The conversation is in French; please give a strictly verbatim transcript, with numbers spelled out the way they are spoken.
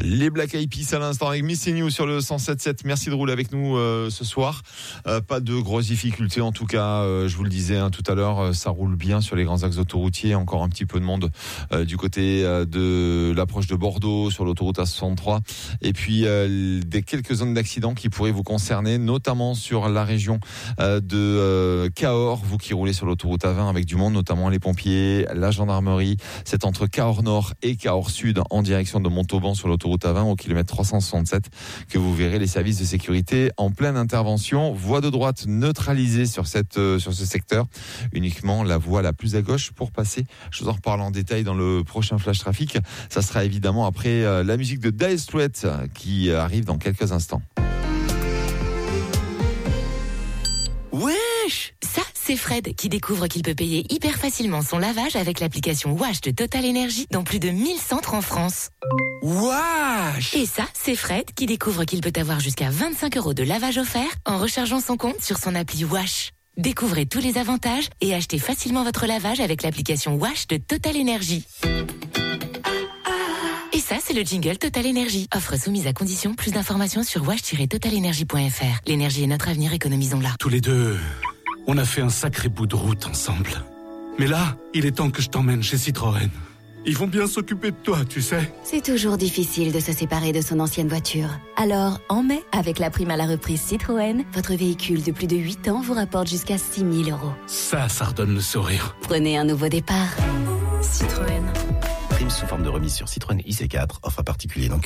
Les Black Eyed Peas à l'instant avec Missing You sur le cent sept sept. Merci de rouler avec nous euh, ce soir. Euh, pas de grosses difficultés en tout cas. Euh, je vous le disais hein, tout à l'heure, euh, ça roule bien sur les grands axes autoroutiers. Encore un petit peu de monde euh, du côté euh, de l'approche de Bordeaux sur l'autoroute A soixante-trois. Et puis euh, des quelques zones d'accident qui pourraient vous concerner, notamment sur la région euh, de euh, Cahors. Vous qui roulez sur l'autoroute A vingt avec du monde, notamment les pompiers, la gendarmerie. C'est entre Cahors Nord et Cahors Sud en direction de Montauban sur l'autoroute A vingt au kilomètre trois cent soixante-sept que vous verrez les services de sécurité en pleine intervention. Voie de droite neutralisée sur cette euh, sur ce secteur. Uniquement la voie la plus à gauche pour passer. Je vous en reparle en détail dans le prochain Flash Trafic. Ça sera évidemment après euh, la musique de Dire Straits qui arrive dans quelques instants. Wesh! Ça, c'est Fred qui découvre qu'il peut payer hyper facilement son lavage avec l'application Wash de Total Energy dans plus de mille centres en France. Wesh! Et ça, c'est Fred qui découvre qu'il peut avoir jusqu'à vingt-cinq euros de lavage offert en rechargeant son compte sur son appli Wash. Découvrez tous les avantages et achetez facilement votre lavage avec l'application Wash de Total Energy. Et ça, c'est le jingle Total Energy. Offre soumise à condition. Plus d'informations sur wash tiret total energy point f r. L'énergie est notre avenir, économisons-la. Tous les deux, on a fait un sacré bout de route ensemble. Mais là, il est temps que je t'emmène chez Citroën. Ils vont bien s'occuper de toi, tu sais. C'est toujours difficile de se séparer de son ancienne voiture. Alors, en mai, avec la prime à la reprise Citroën, votre véhicule de plus de huit ans vous rapporte jusqu'à six mille euros. Ça, ça redonne le sourire. Prenez un nouveau départ. Citroën. Prime sous forme de remise sur Citroën I C quatre, offre à particulier dans Q